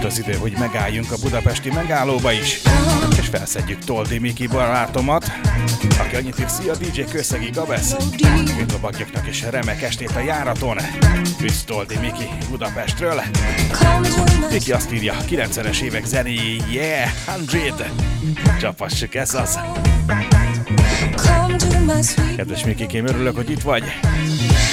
Eljött az idő, hogy megálljunk a budapesti megállóba is, és felszedjük Toldi Miki barátomat, aki annyit ír, szia DJ Kőszegi Gabesz, üdvöbagyoknak is remek estét a járaton. Üdv Toldi Miki Budapestről. Miki azt írja, 90-es évek zenéjé, yeah, 100. Csapassuk, ez az. Kedves Mikikém, örülök, hogy itt vagy.